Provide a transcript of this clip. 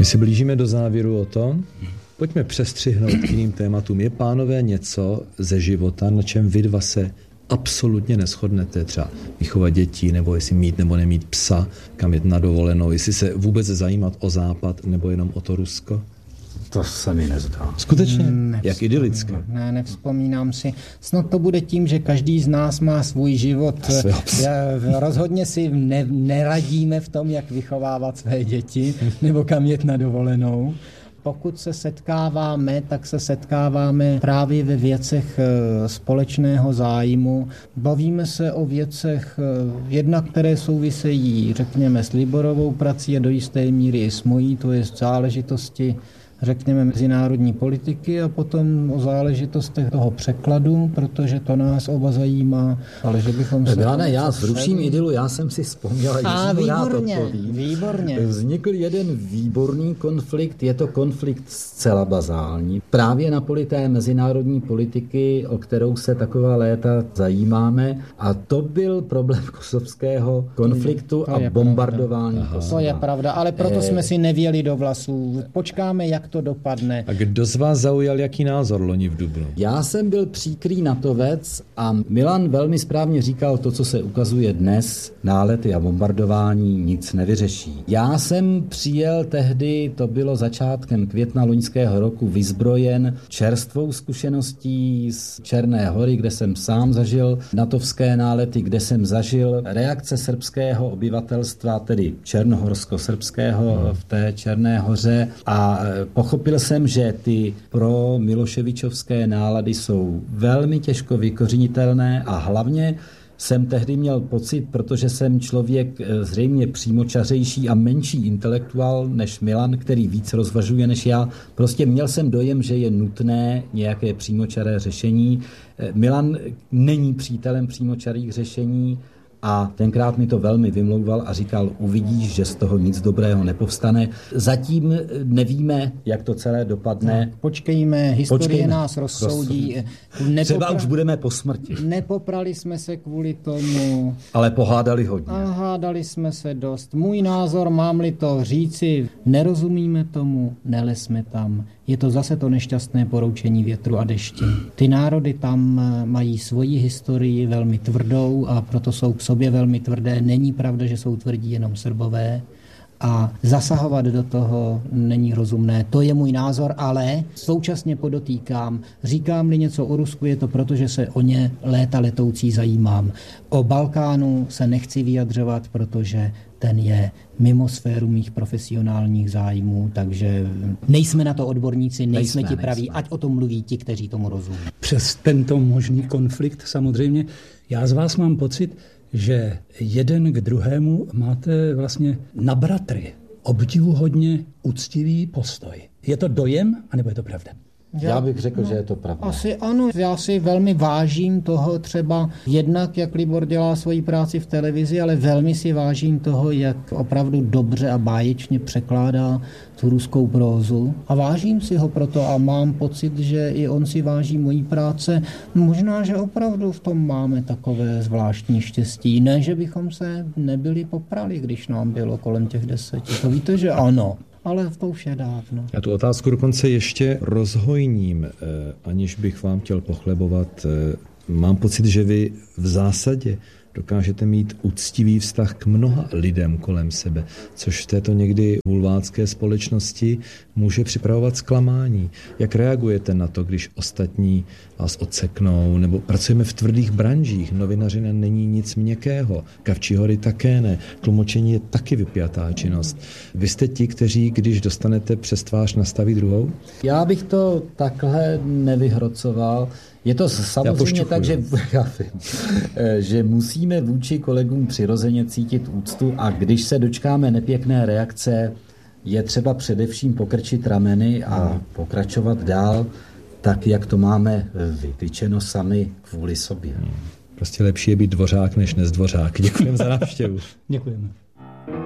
My se blížíme do závěru o tom. Pojďme přestřihnout k jiným tématům. Je, pánové, něco ze života, na čem vy dva se absolutně neshodnete, třeba vychovat děti, nebo jestli mít nebo nemít psa, kam jet na dovolenou, jestli se vůbec zajímat o Západ, nebo jenom o to Rusko? To se mi nezdá. Skutečně? Jak idylické? Ne, nevzpomínám si. Snad to bude tím, že každý z nás má svůj život. Rozhodně si neradíme v tom, jak vychovávat své děti, nebo kam jet na dovolenou. Pokud se setkáváme, tak se setkáváme právě ve věcech společného zájmu. Bavíme se o věcech jednak, které souvisejí, řekněme, s Liborovou prací a do jisté míry i s mojí, to je záležitosti, řekněme, mezinárodní politiky a potom o záležitostech toho překladu, protože to nás oba zajímá, ale že bychom se... Milane, já zruším idylu, já jsem si vzpomněl, výborně. Vznikl jeden výborný konflikt, je to konflikt zcela bazální. Právě na poli té mezinárodní politiky, o kterou se taková léta zajímáme, a to byl problém kosovského konfliktu a bombardování Kosova. To je pravda, ale proto jsme si nevěli do vlasů. Počkáme, jak to dopadne. A kdo z vás zaujal jaký názor loni v dubnu? Já jsem byl příkrý natovec a Milan velmi správně říkal, to, co se ukazuje dnes, nálety a bombardování nic nevyřeší. Já jsem přijel tehdy, to bylo začátkem května loňského roku, vyzbrojen čerstvou zkušeností z Černé Hory, kde jsem sám zažil natovské nálety, kde jsem zažil reakce srbského obyvatelstva, tedy černohorsko-srbského v té Černé Hoře, a pochopil jsem, že ty pro miloševičovské nálady jsou velmi těžko vykořenitelné a hlavně jsem tehdy měl pocit, protože jsem člověk zřejmě přímočařejší a menší intelektuál než Milan, který víc rozvažuje než já. Prostě měl jsem dojem, že je nutné nějaké přímočaré řešení. Milan není přítelem přímočarých řešení, a tenkrát mi to velmi vymlouval a říkal, uvidíš, že z toho nic dobrého nepovstane. Zatím nevíme, jak to celé dopadne. Počkejme, historie nás rozsoudí. Třeba už budeme po smrti. Nepoprali jsme se kvůli tomu. Ale pohádali hodně. A hádali jsme se dost. Můj názor, mám-li to říci, nerozumíme tomu, nelezme tam. Je to zase to nešťastné poroučení větru a dešti. Ty národy tam mají svoji historii velmi tvrdou a proto jsou k sobě velmi tvrdé. Není pravda, že jsou tvrdí jenom Srbové. A zasahovat do toho není rozumné. To je můj názor, ale současně podotýkám, říkám-li něco o Rusku, je to proto, že se o ně léta letoucí zajímám. O Balkánu se nechci vyjadřovat, protože ten je mimo sféru mých profesionálních zájmů, takže nejsme na to odborníci, nejsme ti praví, ať o tom mluví ti, kteří tomu rozumí. Přes tento možný konflikt samozřejmě, já z vás mám pocit, že jeden k druhému máte vlastně na bratry obdivuhodně úctivý postoj. Je to dojem, anebo je to pravda? Já bych řekl, že je to pravda. Asi ano, já si velmi vážím toho třeba jednak, jak Libor dělá svoji práci v televizi, ale velmi si vážím toho, jak opravdu dobře a báječně překládá tu ruskou prózu. A vážím si ho proto a mám pocit, že i on si váží mojí práce. Možná, že opravdu v tom máme takové zvláštní štěstí. Ne, že bychom se nebyli poprali, když nám bylo kolem těch 10. To víte, že ano. Ale to už je dávno. Já tu otázku dokonce ještě rozhojním, aniž bych vám chtěl pochlebovat. Mám pocit, že vy v zásadě dokážete mít úctivý vztah k mnoha lidem kolem sebe, což v této někdy hulvácké společnosti může připravovat zklamání. Jak reagujete na to, když ostatní vás odseknou, nebo pracujeme v tvrdých branžích, novinařina není nic měkkého, Kavčí hory také ne, tlumočení je taky vypjatá činnost. Vy jste ti, kteří, když dostanete přes tvář, nastaví druhou? Já bych to takhle nevyhrocoval. Je to samozřejmě tak, že musíme vůči kolegům přirozeně cítit úctu a když se dočkáme nepěkné reakce, je třeba především pokrčit rameny a pokračovat dál tak, jak to máme vytyčeno sami kvůli sobě. Prostě lepší je být dvořák než nezdvořák. Děkujeme za návštěvu. Děkujeme.